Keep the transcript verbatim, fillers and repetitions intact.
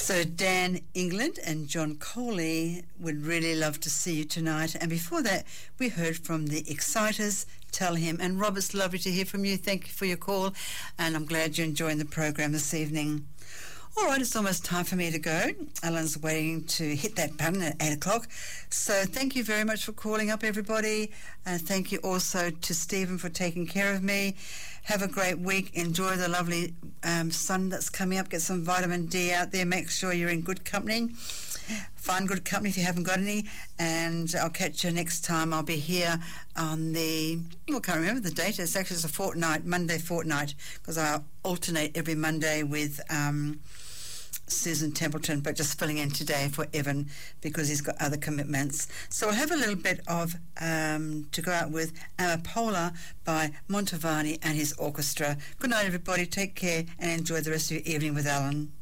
So Dan England and John Coley would really love to see you tonight. And before that, we heard from the Exciters, Tell Him. And Rob, it's lovely to hear from you. Thank you for your call. And I'm glad you're enjoying the program this evening. All right, it's almost time for me to go. Alan's waiting to hit that button at eight o'clock. So thank you very much for calling up, everybody. And uh, thank you also to Stephen for taking care of me. Have a great week. Enjoy the lovely um, sun that's coming up. Get some vitamin D out there. Make sure you're in good company. Find good company if you haven't got any. And I'll catch you next time. I'll be here on the, I can't remember the date. It's actually it's a fortnight, Monday fortnight, because I alternate every Monday with Um, Susan Templeton, but just filling in today for Evan because he's got other commitments. So I'll have a little bit of um, to go out with Amapola by Montavani and his orchestra. Good night, everybody. Take care and enjoy the rest of your evening with Alan.